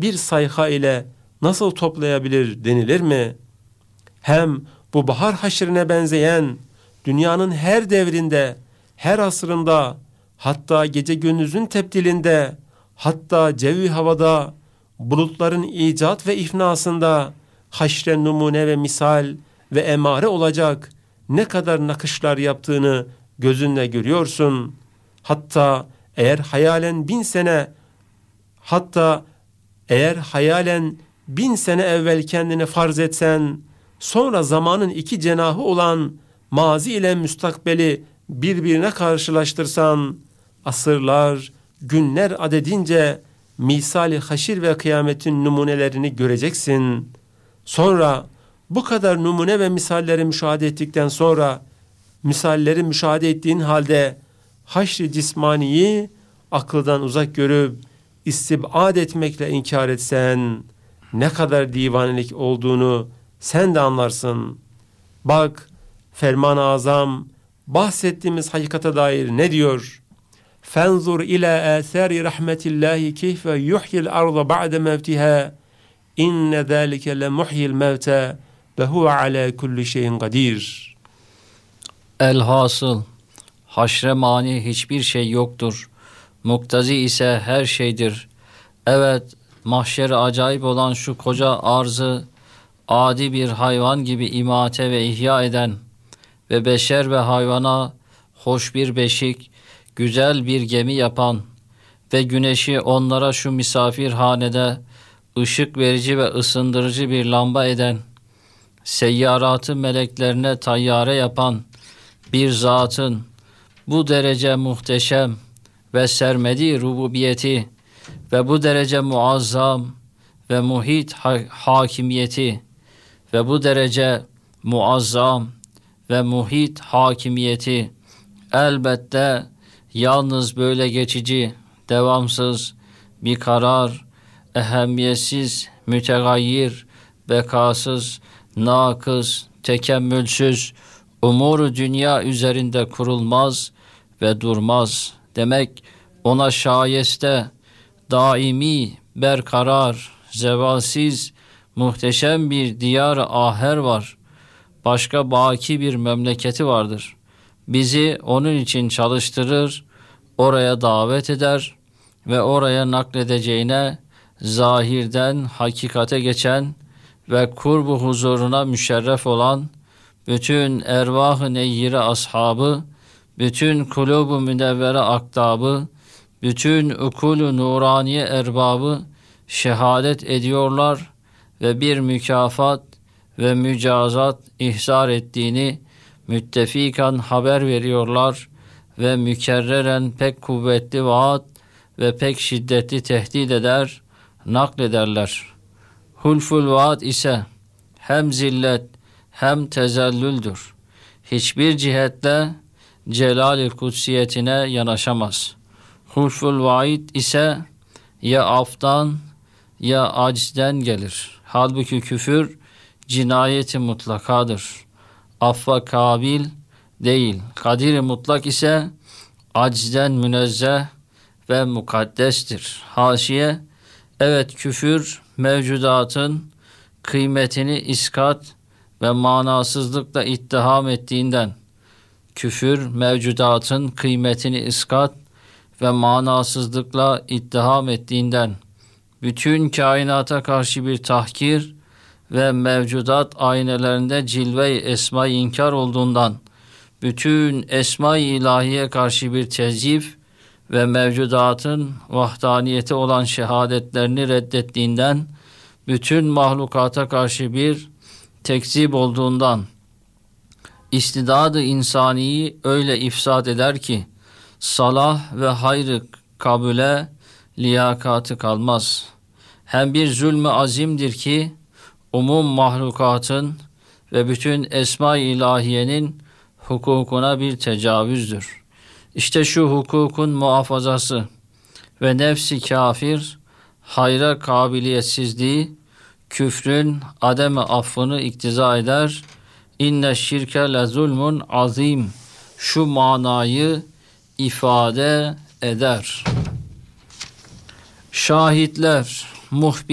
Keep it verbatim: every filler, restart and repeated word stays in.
bir sayha ile nasıl toplayabilir denilir mi? Hem bu bahar haşrine benzeyen dünyanın her devrinde, her asrında, hatta gece gündüzün tebdilinde, hatta cevi havada, bulutların icat ve ifnasında haşre numune ve misal ve emare olacak ne kadar nakışlar yaptığını gözünle görüyorsun. Hatta eğer hayalen bin sene, hatta eğer hayalen bin sene evvel kendini farz etsen, sonra zamanın iki cenahı olan mazi ile müstakbeli birbirine karşılaştırsan, asırlar, günler adedince misali haşir ve kıyametin numunelerini göreceksin. Sonra bu kadar numune ve misalleri müşahede ettikten sonra, misalleri müşahede ettiğin halde haşr-i cismaniyi akıldan uzak görüp istibad etmekle inkar etsen, ne kadar divanelik olduğunu sen de anlarsın. Bak, Ferman-ı Azam bahsettiğimiz hakikate dair ne diyor? Fenzur ila athari rahmetillahi keyfe yuhyil arda ba'de mevtiha inne zâlike le muhyil mevte ve huve ala kulli şeyin kadir. Elhasıl haşre mani hiçbir şey yoktur. Muktazi ise her şeydir. Evet, mahşeri acayip olan şu koca arzı adi bir hayvan gibi imate ve ihya eden ve beşer ve hayvana hoş bir beşik, güzel bir gemi yapan ve güneşi onlara şu misafirhanede ışık verici ve ısındırıcı bir lamba eden, seyyaratı meleklerine tayyare yapan bir zatın bu derece muhteşem ve sermedi rububiyeti ve bu derece muazzam ve muhit ha- hakimiyeti ve bu derece muazzam ve muhit hakimiyeti elbette yalnız böyle geçici, devamsız bir karar, ehemmiyetsiz, mütegayyir, bekasız, nakız, tekemmülsüz, umuru dünya üzerinde kurulmaz ve durmaz. Demek ona şayeste, daimi, berkarar, zevalsiz, muhteşem bir diyar-ı aher var. Başka baki bir memleketi vardır. Bizi onun için çalıştırır, oraya davet eder ve oraya nakledeceğine zahirden hakikate geçen ve kurbu huzuruna müşerref olan bütün ervah-ı neyyire ashabı, bütün kulub-u münevvere aktabı, bütün ukul-u nuraniye erbabı şehadet ediyorlar ve bir mükafat ve mücazat ihzar ettiğini müttefikan haber veriyorlar ve mükerreren pek kuvvetli vaat ve pek şiddetli tehdit eder, naklederler. Hulful vaat ise hem zillet hem tezellüldür. Hiçbir cihetle celal-i kutsiyetine yanaşamaz. Hulful vaid ise ya aftan ya acizden gelir. Halbuki küfür cinayeti mutlakadır. Affa kabil değil. Kadir-i mutlak ise acizden münezzeh ve mukaddestir. Haşiye, evet küfür mevcudatın kıymetini iskat ve manasızlıkla ittiham ettiğinden, küfür mevcudatın kıymetini iskat ve manasızlıkla ittiham ettiğinden, bütün kainata karşı bir tahkir ve mevcudat aynelerinde cilve-i esma-i inkar olduğundan, bütün esma-i ilahiye karşı bir tezif ve mevcudatın vahdaniyeti olan şehadetlerini reddettiğinden, bütün mahlukata karşı bir tekzip olduğundan, istidadı insaniyi öyle ifsad eder ki, salah ve hayrı kabule liyakatı kalmaz. Hem bir zulmü azimdir ki, umum mahlukatın ve bütün esma-i ilahiyenin hukukuna bir tecavüzdür. İşte şu hukukun muhafazası ve nefsi kafir, hayra kabiliyetsizliği, küfrün adem-i affını iktiza eder. İnne şirke le zulmun azim, şu manayı ifade eder. Şahitler, muhbir